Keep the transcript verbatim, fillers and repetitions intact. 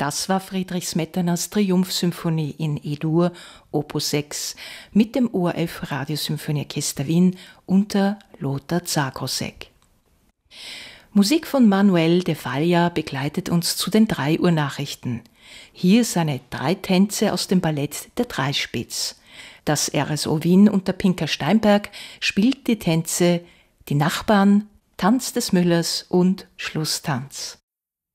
Das war Friedrich Smetanas Triumphsymphonie in E-Dur, Opus sechs, mit dem O R F Radiosymphonieorchester Wien unter Lothar Zagoszek. Musik von Manuel de Falla begleitet uns zu den drei Uhr Nachrichten. Hier seine drei Tänze aus dem Ballett Der Dreispitz. Das R S O Wien unter Pinka Steinberg spielt die Tänze Die Nachbarn, Tanz des Müllers und Schlusstanz.